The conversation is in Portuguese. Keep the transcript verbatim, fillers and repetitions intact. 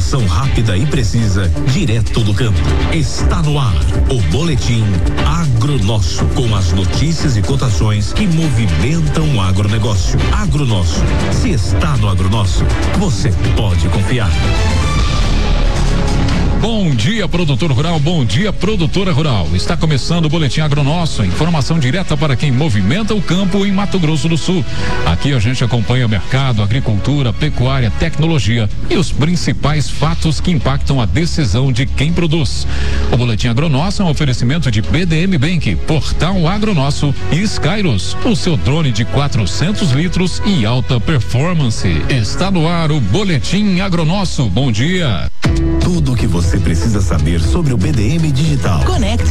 Informação rápida e precisa, direto do campo. Está no ar o Boletim Agronosso, com as notícias e cotações que movimentam o agronegócio. Agronosso. Se está no Agronosso, você pode confiar. Bom dia, produtor rural, bom dia, produtora rural. Está começando o Boletim Agronosso, informação direta para quem movimenta o campo em Mato Grosso do Sul. Aqui a gente acompanha o mercado, agricultura, pecuária, tecnologia e os principais fatos que impactam a decisão de quem produz. O Boletim Agronosso é um oferecimento de B D M Bank, Portal Agronosso e Skyros, o seu drone de quatrocentos litros e alta performance. Está no ar o Boletim Agronosso. Bom dia. Tudo o que você precisa saber sobre o B D M Digital. Conecte